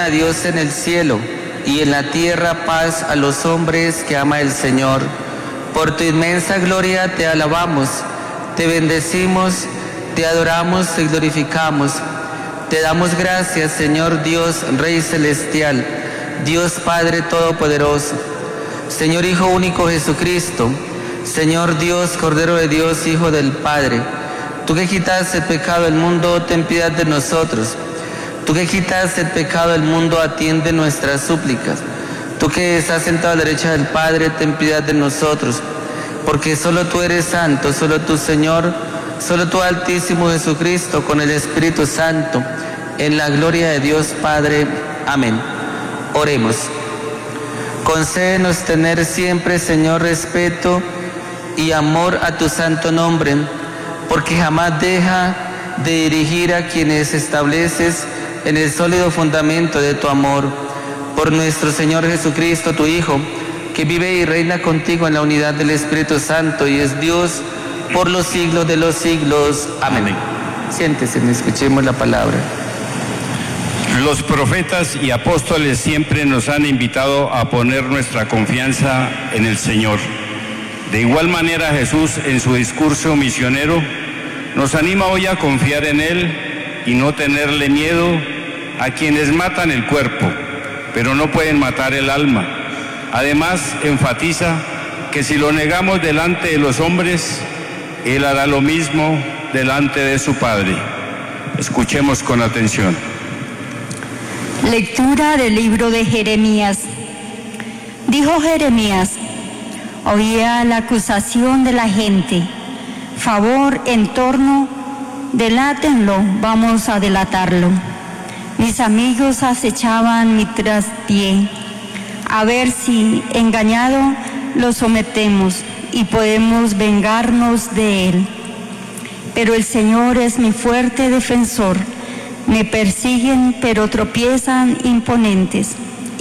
a Dios en el cielo, y en la tierra paz a los hombres que ama el Señor. Por tu inmensa gloria te alabamos, te bendecimos, te adoramos, te glorificamos. Te damos gracias, Señor Dios, Rey celestial, Dios Padre todopoderoso, Señor Hijo único Jesucristo, Señor Dios, Cordero de Dios, Hijo del Padre. Tú que quitas el pecado del mundo, ten piedad de nosotros. Tú que quitas el pecado del mundo, atiende nuestras súplicas. Tú que estás sentado a la derecha del Padre, ten piedad de nosotros. Porque solo tú eres santo, solo tú, Señor, solo tú, Altísimo Jesucristo, con el Espíritu Santo, en la gloria de Dios Padre. Amén. Oremos. Concédenos tener siempre, Señor, respeto y amor a tu santo nombre, porque jamás deja de dirigir a quienes estableces en el sólido fundamento de tu amor. Por nuestro Señor Jesucristo, tu Hijo, que vive y reina contigo en la unidad del Espíritu Santo y es Dios por los siglos de los siglos. Amén. Amén. Siéntese y escuchemos la palabra. Los profetas y apóstoles siempre nos han invitado a poner nuestra confianza en el Señor. De igual manera, Jesús, en su discurso misionero, nos anima hoy a confiar en Él y no tenerle miedo a quienes matan el cuerpo, pero no pueden matar el alma. Además, enfatiza que si lo negamos delante de los hombres, Él hará lo mismo delante de su Padre. Escuchemos con atención. Lectura del libro de Jeremías. Dijo Jeremías: oía la acusación de la gente. Favor en torno, delátenlo, vamos a delatarlo. Mis amigos acechaban mi traspié, a ver si, engañado, lo sometemos y podemos vengarnos de él. Pero el Señor es mi fuerte defensor. Me persiguen, pero tropiezan impotentes.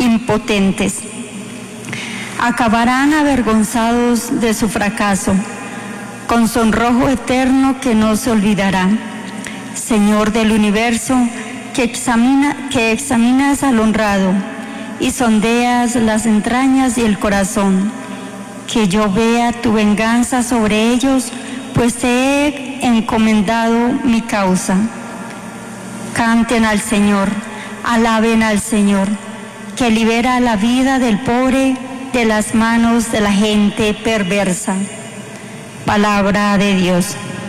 Acabarán avergonzados de su fracaso, con sonrojo eterno que no se olvidará. Señor del universo, que examinas al honrado y sondeas las entrañas y el corazón, que yo vea tu venganza sobre ellos, pues te he encomendado mi causa. Canten al Señor, alaben al Señor, que libera la vida del pobre de las manos de la gente perversa. Palabra de Dios.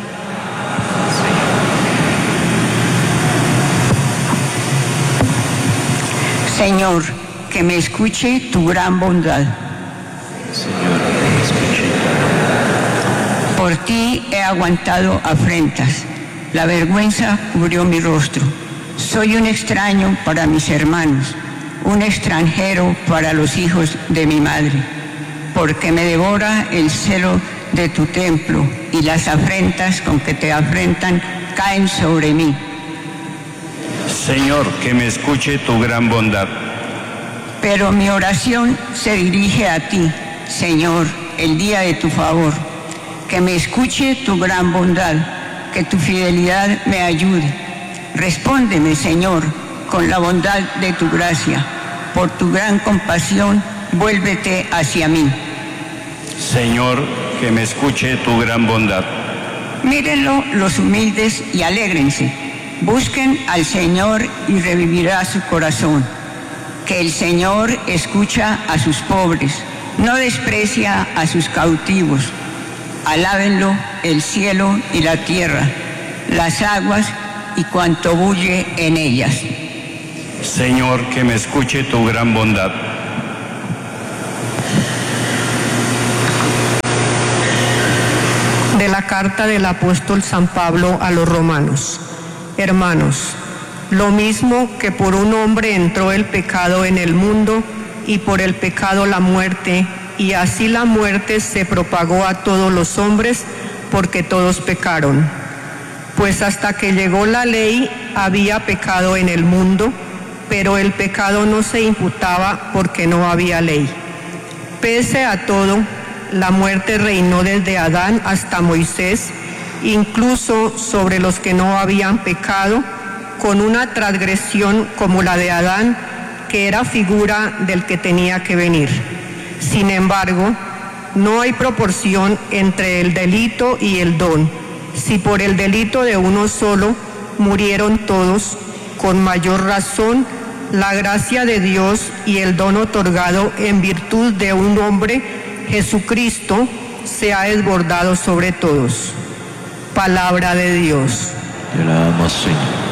Señor, que me escuche tu gran bondad. Señor, que me escuche. Por ti he aguantado afrentas. La vergüenza cubrió mi rostro. Soy un extraño para mis hermanos, un extranjero para los hijos de mi madre, porque me devora el celo de tu templo y las afrentas con que te afrentan caen sobre mí. Señor, que me escuche tu gran bondad. Pero mi oración se dirige a ti, Señor, el día de tu favor. Que me escuche tu gran bondad, que tu fidelidad me ayude. Respóndeme, Señor, con la bondad de tu gracia. Por tu gran compasión, vuélvete hacia mí. Señor, que me escuche tu gran bondad. Mírenlo los humildes y alégrense. Busquen al Señor y revivirá su corazón. Que el Señor escucha a sus pobres, no desprecia a sus cautivos. Alábenlo el cielo y la tierra, las aguas y cuanto bulle en ellas. Señor, que me escuche tu gran bondad. De la carta del apóstol San Pablo a los romanos. Hermanos, lo mismo que por un hombre entró el pecado en el mundo y por el pecado la muerte, y así la muerte se propagó a todos los hombres porque todos pecaron. Pues hasta que llegó la ley había pecado en el mundo, pero el pecado no se imputaba porque no había ley. Pese a todo, la muerte reinó desde Adán hasta Moisés, incluso sobre los que no habían pecado, con una transgresión como la de Adán, que era figura del que tenía que venir. Sin embargo, no hay proporción entre el delito y el don. Si por el delito de uno solo murieron todos, con mayor razón la gracia de Dios y el don otorgado en virtud de un hombre, Jesucristo, se ha desbordado sobre todos. Palabra de Dios. Te alabamos, Señor.